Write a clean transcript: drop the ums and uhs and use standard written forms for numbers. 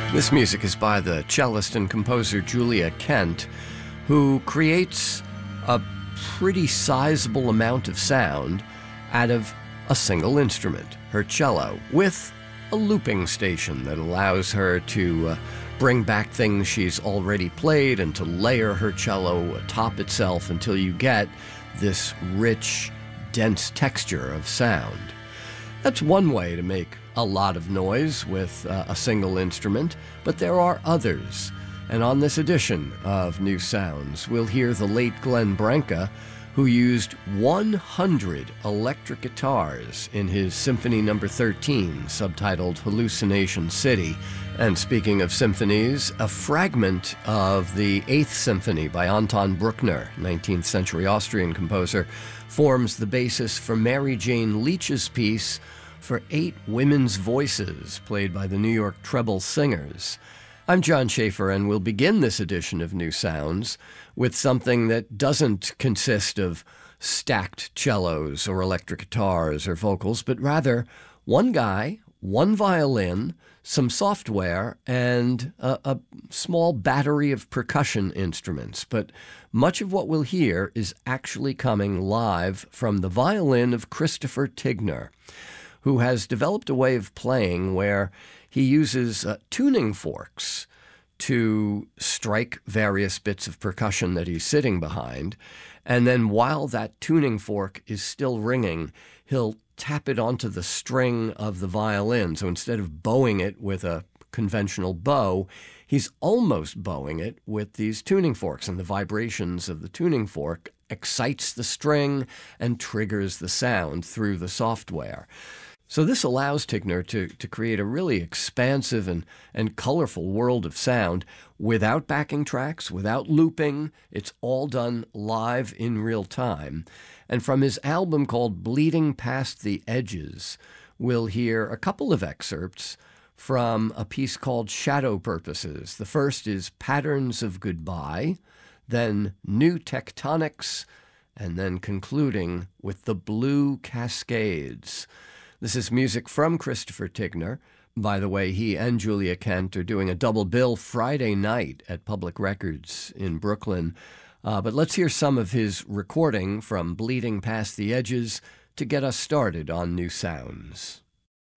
This music is by the cellist and composer Julia Kent, who creates a pretty sizable amount of sound out of a single instrument, her cello, with a looping station that allows her to bring back things she's already played and to layer her cello atop itself until you get this rich, dense texture of sound. That's one way to make a lot of noise with a single instrument, but there are others. And on this edition of New Sounds, we'll hear the late Glenn Branca, who used 100 electric guitars in his Symphony No. 13, subtitled Hallucination City. And speaking of symphonies, a fragment of the Eighth Symphony by Anton Bruckner, 19th century Austrian composer, forms the basis for Mary Jane Leach's piece for 8 women's voices, played by the New York Treble Singers. I'm John Schaefer, and we'll begin this edition of New Sounds with something that doesn't consist of stacked cellos or electric guitars or vocals, but rather one guy, one violin, some software, and a small battery of percussion instruments. But much of what we'll hear is actually coming live from the violin of Christopher Tigner, who has developed a way of playing where he uses tuning forks to strike various bits of percussion that he's sitting behind. And then while that tuning fork is still ringing, he'll tap it onto the string of the violin. So instead of bowing it with a conventional bow, he's almost bowing it with these tuning forks. And the vibrations of the tuning fork excites the string and triggers the sound through the software. So this allows Tigner to create a really expansive and colorful world of sound without backing tracks, without looping. It's all done live in real time. And from his album called Bleeding Past the Edges, we'll hear a couple of excerpts from a piece called Shadow Purposes. The first is Patterns of Goodbye, then New Tectonics, and then concluding with The Blue Cascades. This is music from Christopher Tigner. By the way, he and Julia Kent are doing a double bill Friday night at Public Records in Brooklyn. But let's hear some of his recording from Bleeding Past the Edges to get us started on New Sounds.